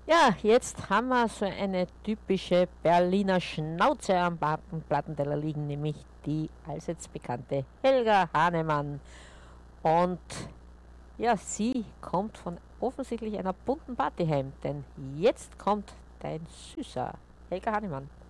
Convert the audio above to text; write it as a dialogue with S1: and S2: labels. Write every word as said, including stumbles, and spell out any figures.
S1: Ja, jetzt haben wir so eine typische Berliner Schnauze am Ba- am Plattenteller liegen, nämlich die allseits bekannte Helga Hahnemann. Und ja, sie kommt von offensichtlich einer bunten Party heim, denn jetzt kommt dein Süßer, Helga Hahnemann.